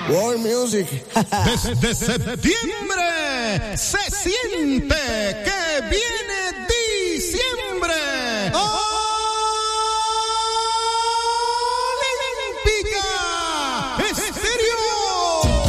World Music. Desde septiembre se siente que viene diciembre. ¡Oh!